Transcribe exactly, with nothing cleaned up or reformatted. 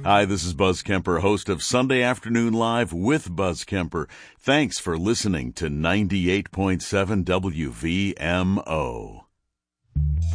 Hi, this is Buzz Kemper, host of Sunday Afternoon Live with Buzz Kemper. Thanks for listening to ninety-eight point seven W V M O.